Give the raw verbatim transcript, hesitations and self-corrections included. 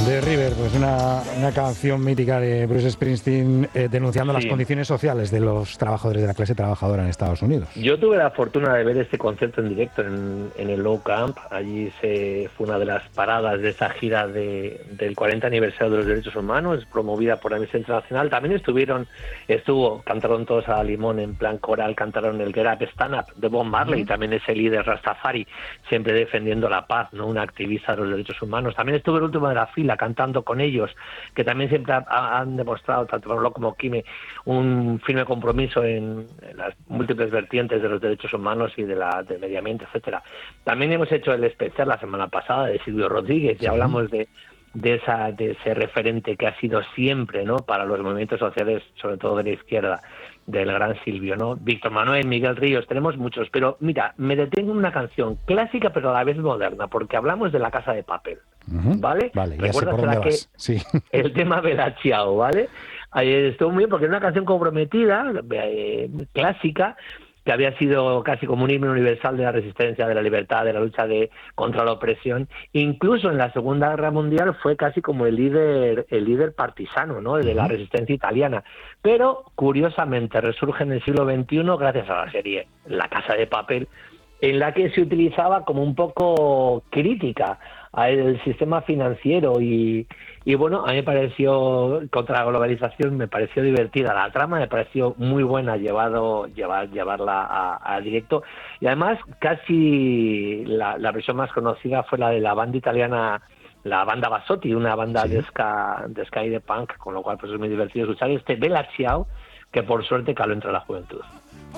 The River, pues una, una canción mítica de Bruce Springsteen eh, denunciando sí. las condiciones sociales de los trabajadores de la clase trabajadora en Estados Unidos. Yo tuve la fortuna de ver este concierto en directo en, en el Low Camp. Allí se fue una de las paradas de esa gira de, del cuarenta aniversario de los derechos humanos, promovida por Amnistía Internacional. También estuvieron, estuvo, cantaron todos a limón en plan coral, cantaron el Get Up Stand Up de Bob Marley, uh-huh. también ese líder Rastafari, siempre defendiendo la paz, no una activista de los derechos humanos. También estuve el último de la fila cantando con ellos, que también siempre ha, han demostrado, tanto Manolo como Quime, un firme compromiso en, en las múltiples vertientes de los derechos humanos y de la, del medio ambiente, etcétera. También hemos hecho el especial la semana pasada de Silvio Rodríguez, y sí. hablamos de, de, esa, de ese referente que ha sido siempre, ¿no?, para los movimientos sociales, sobre todo de la izquierda, del gran Silvio, ¿no? Víctor Manuel, Miguel Ríos, tenemos muchos, pero mira, me detengo en una canción clásica pero a la vez moderna, porque hablamos de La Casa de Papel, uh-huh. ¿vale? Vale, ya sé por dónde vas. Sí. El tema Bella Ciao, ¿vale? Ahí estuvo muy bien porque es una canción comprometida, eh, clásica, que había sido casi como un himno universal de la resistencia, de la libertad, de la lucha de contra la opresión. Incluso en la Segunda Guerra Mundial fue casi como el líder el líder partisano, ¿no?, de la resistencia italiana. Pero, curiosamente, resurge en el siglo veintiuno gracias a la serie La Casa de Papel, en la que se utilizaba como un poco crítica al sistema financiero y, y bueno, a mí me pareció, contra la globalización, me pareció divertida la trama, me pareció muy buena llevado llevar llevarla a, a directo, y además casi la, la versión más conocida fue la de la banda italiana, la banda Basotti, una banda sí. de ska de ska y de punk, con lo cual pues es muy divertido escuchar este Bella Ciao, que por suerte caló entre la juventud.